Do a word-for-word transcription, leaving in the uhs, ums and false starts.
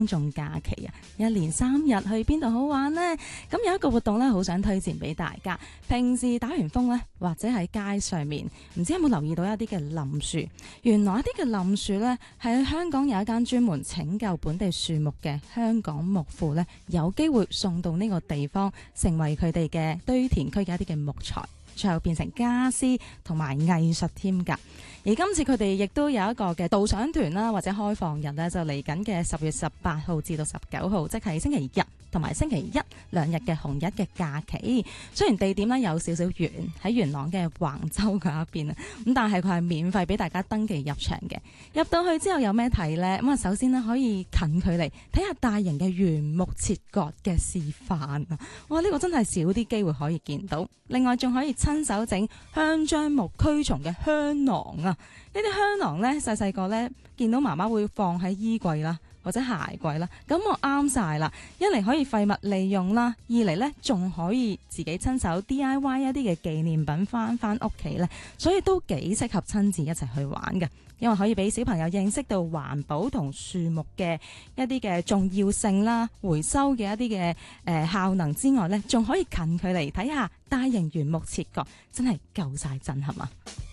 公眾假期啊，一連三日去邊度好玩呢？咁有一個活動咧，好想推薦俾大家。平時打完風咧，或者喺街上面，唔知有冇留意到一啲嘅冧樹？原來一啲嘅冧樹咧，喺香港有一間專門拯救本地樹木嘅香港木庫咧，有機會送到呢個地方，成為佢哋嘅堆填區嘅一啲嘅木材。最後變成家私同埋藝術添㗎。而今次佢哋亦都有一個嘅導賞團啦，或者開放日咧，就嚟緊嘅十月十八號至到十九號，即係星期日同埋星期一兩日嘅紅日嘅假期。雖然地點咧有少少遠，喺元朗嘅橫洲嗰一邊啊，咁但係佢係免費俾大家登記入場嘅。入到去之後有咩睇呢？咁啊，首先呢，可以近距離睇下大型嘅原木切割嘅示範啊！哇，呢個真係少啲機會可以見到。另外仲可以親手整香樟木驅蟲嘅香囊啊！呢啲香囊呢，細細個呢，見到媽媽會放喺衣櫃啦，或者鞋櫃啦，咁我啱晒啦！一嚟可以廢物利用啦，二嚟呢仲可以自己親手 D I Y 一啲嘅紀念品翻翻屋企呢，所以都幾適合親子一齊去玩嘅，因為可以俾小朋友認識到環保同樹木嘅一啲嘅重要性啦，回收嘅一啲嘅誒效能之外呢，仲可以近距離睇下大型原木切割，真係夠晒震撼啊！